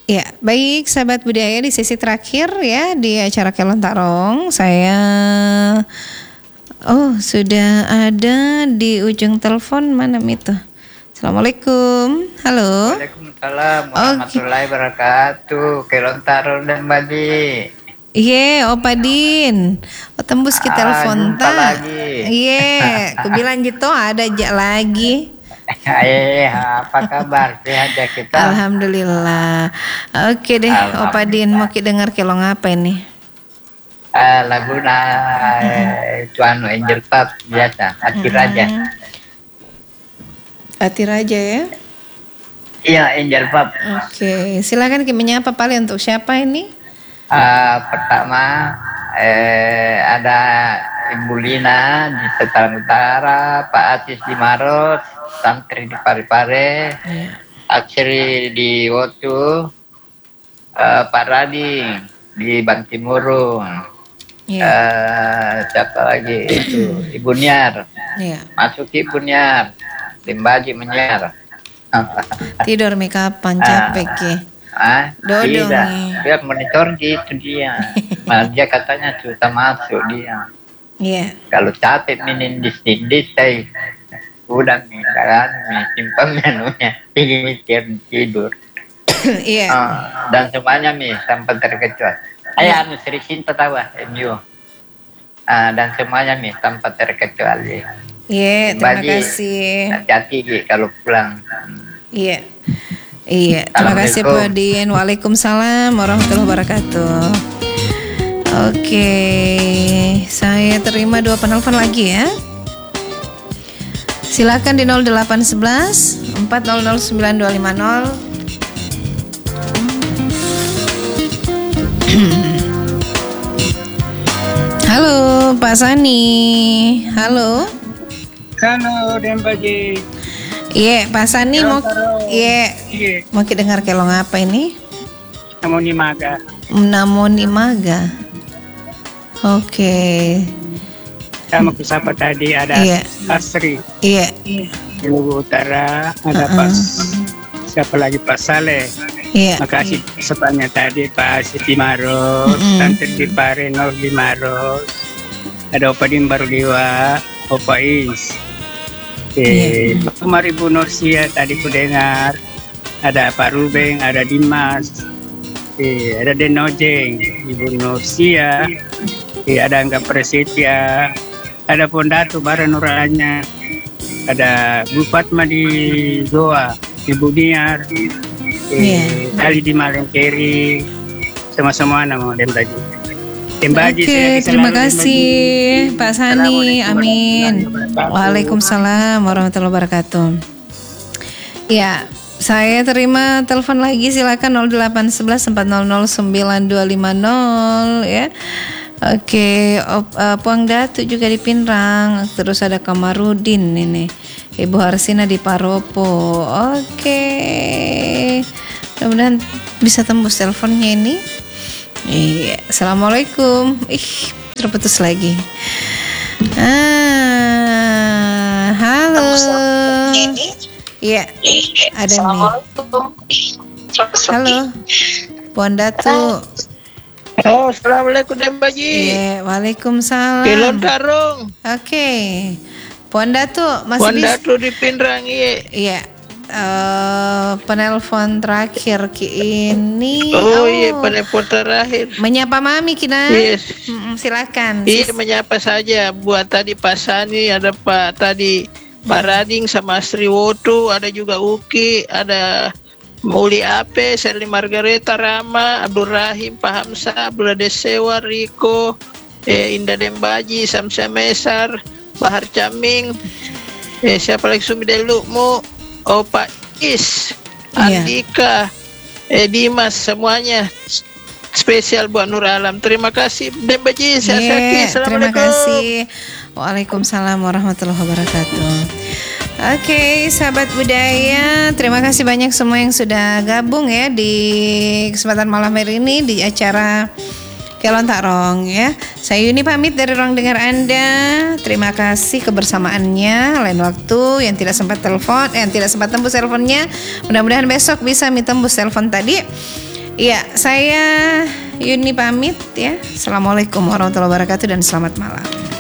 Ya, baik sahabat budaya di sesi terakhir ya di acara Kelon Tarong. Saya sudah ada di ujung telepon mana itu. Assalamualaikum. Halo. Waalaikumsalam warahmatullahi wabarakatuh. Kelon Tarong dan Bali. Iya, Opa Din. Tembus ke telepon Jumpa lagi. Iya, aku bilang gitu ada aja lagi. Apa kabar? Sehat ya kita? Alhamdulillah. Oke deh, Opa Din mau dengar kelong apa ini? Lagu Cuano Angel Pop biasa, Hati Raja. Hati Raja ya? Iya, Angel Pop. Oke, silakan menyapa paling untuk siapa ini? Pertama ada Ibu Lina di Selatan Utara, Pak Atis di Maros, Santri di Parepare, Aksiri di Wotu, Pak Rading di Bantimurung, siapa lagi itu Ibu Niar, Masuki Ibu Niar, Limbaji Menyiar. Tidur kapan capek ya? Dodong biar monitor gitu dia. Malah dia katanya susah masuk dia. Iya. Kalau capek mindis saya udah nih kan simpan menunya mikir tidur. Iya. Dan semuanya sampai terkecuali. Anu Sri Sinta tawa MU. Dan semuanya tanpa terkecuali. Iya, terima kasih. Hati-hati kalau pulang. Iya. Iya, terima kasih Pak Din. Waalaikumsalam warahmatullahi wabarakatuh. Oke, saya terima 2 penelpon lagi ya. Silakan di 0811 400 9250. Halo Pak Sani. Halo. Halo Dembaji. Iya, Pak Sani mau dengar kelong apa ini? Namoni Maga. Namoni Maga. Oke. Sama kusapa tadi ada Asri. Iya. Lugu Utara ada siapa lagi Pak Saleh. Iya. Makasih sepatnya tadi Pak Siti Maros, Tante Tipare Nur di Maros. Ada Opa Dim Baruliwa, Opa Is. Kemarin Ibu Nursia tadi ku dengar, ada Pak Rubeng, ada Dimas, ada Denojeng, Ibu Nursia, ada Angga Prasetya, ada Pondatu Bara Nuranya, ada Bu Fatma di Goa, Ibu Niar, Ali di Malengkeri, sama-sama nama Dembaji. Oke, terima kasih Pak Sani, amin. Waalaikumsalam warahmatullahi wabarakatuh. Ya, saya terima telepon lagi, silakan 0811 400 9250 ya. Oke, Puang Datu juga di Pinrang, terus ada Kamarudin ini, Ibu Harsina di Paropo. Oke, mudah-mudahan bisa tembus teleponnya ini. Iya, assalamualaikum. Terputus lagi. Halo. Iya, ada nih. Halo, Puan Datu. Assalamualaikum Dembaji. Iya, waalaikumsalam. Kelon Tarong. Oke, Puan Datu masih Puan Datu di Pinrang Iya. Penelpon terakhir ini. Penelpon terakhir. Menyapa Mami Kina. Yes. Silakan. Iya, menyapa saja. Buat tadi Pak Sani, ada Pak tadi Pak Rading sama Sri Wotu, ada juga Uki, ada Muli Ape, Sherly Margareta, Rama, Abdul Rahim, Pak Hamzah, Abdullah Desewa, Riko, Indah Dembaji, Samsia Mesar, Bahar Caming, siapa lagi Sumidelu, Opa Is, Andika, Dimas, semuanya spesial buat Nur Alam. Terima kasih Dembaji, sehat-sehat. Terima kasih. Waalaikumsalam warahmatullahi wabarakatuh. Oke, sahabat budaya, terima kasih banyak semua yang sudah gabung ya di kesempatan malam hari ini di acara Kelon Tarong ya. Saya Yuni pamit dari ruang dengar Anda. Terima kasih kebersamaannya. Lain waktu yang tidak sempat telepon, yang tidak sempat tembus teleponnya, mudah-mudahan besok bisa tembus telepon tadi. Iya, saya Yuni pamit ya. Assalamualaikum warahmatullahi wabarakatuh dan selamat malam.